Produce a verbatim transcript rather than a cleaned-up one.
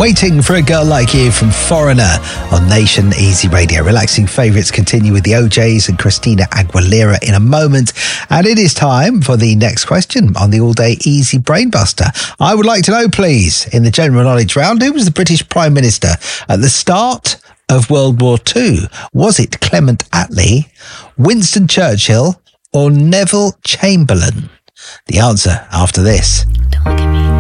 Waiting for a Girl Like You from Foreigner on Nation Easy Radio. Relaxing favourites continue with the O Js and Christina Aguilera in a moment. And it is time for the next question on the all-day Easy Brainbuster. I would like to know, please, in the general knowledge round, who was the British Prime Minister at the start of World War Two? Was it Clement Attlee, Winston Churchill or Neville Chamberlain? The answer after this. Don't look at me.